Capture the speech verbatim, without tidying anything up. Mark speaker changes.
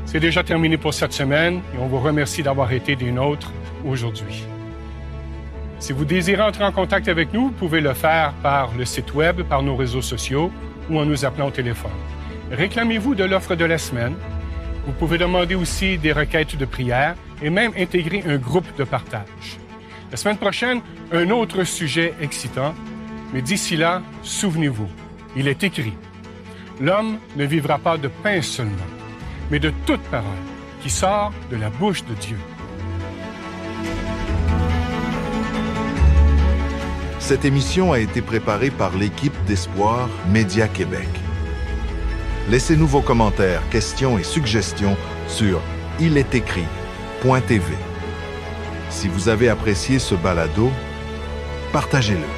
Speaker 1: C'est déjà terminé pour cette semaine et on vous remercie d'avoir été des nôtres aujourd'hui. Si vous désirez entrer en contact avec nous, vous pouvez le faire par le site Web, par nos réseaux sociaux ou en nous appelant au téléphone. Réclamez-vous de l'offre de la semaine. Vous pouvez demander aussi des requêtes de prière et même intégrer un groupe de partage. La semaine prochaine, un autre sujet excitant, mais d'ici là, souvenez-vous, il est écrit, « L'homme ne vivra pas de pain seulement, mais de toute parole qui sort de la bouche de Dieu. »
Speaker 2: Cette émission a été préparée par l'équipe d'Espoir Média Québec. Laissez-nous vos commentaires, questions et suggestions sur il est écrit point t v. Si vous avez apprécié ce balado, partagez-le.